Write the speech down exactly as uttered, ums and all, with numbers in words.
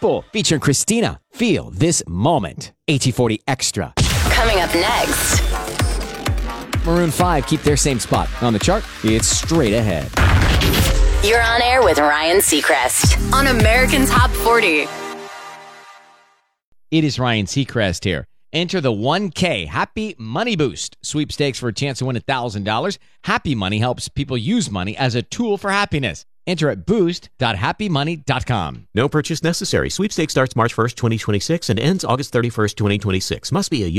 People, featuring Christina. Feel this moment. A T forty Extra. Coming up next. Maroon five keep their same spot on the chart. It's straight ahead. You're on air with Ryan Seacrest on American Top forty. It is Ryan Seacrest here. Enter the one K Happy Money Boost sweepstakes for a chance to win one thousand dollars. Happy Money helps people use money as a tool for happiness. Enter at boost dot happy money dot com. No purchase necessary. Sweepstakes starts March first, twenty twenty-six and ends August thirty-first, twenty twenty-six. Must be a